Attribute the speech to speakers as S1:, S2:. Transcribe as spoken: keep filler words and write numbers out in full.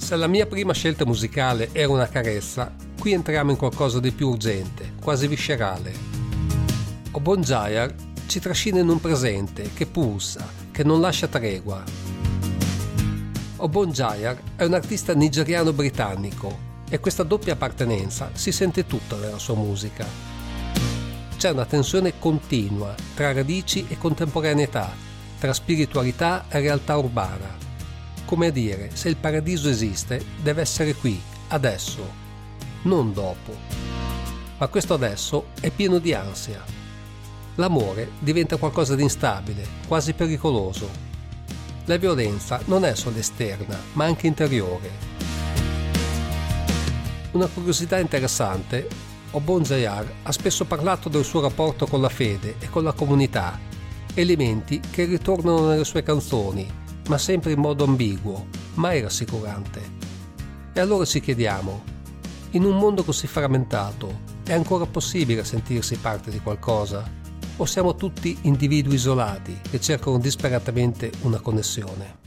S1: Se la mia prima scelta musicale era una carezza, qui entriamo in qualcosa di più urgente, quasi viscerale. Obon Jayar ci trascina in un presente che pulsa, che non lascia tregua. Obon Jayar è un artista nigeriano-britannico e questa doppia appartenenza si sente tutta nella sua musica. C'è una tensione continua tra radici e contemporaneità, tra spiritualità e realtà urbana. Come a dire, se il paradiso esiste, deve essere qui, adesso, non dopo. Ma questo adesso è pieno di ansia. L'amore diventa qualcosa di instabile, quasi pericoloso. La violenza non è solo esterna, ma anche interiore. Una curiosità interessante, Obon Jayar ha spesso parlato del suo rapporto con la fede e con la comunità, elementi che ritornano nelle sue canzoni, ma sempre in modo ambiguo, mai rassicurante. E allora ci chiediamo, in un mondo così frammentato, è ancora possibile sentirsi parte di qualcosa? O siamo tutti individui isolati che cercano disperatamente una connessione?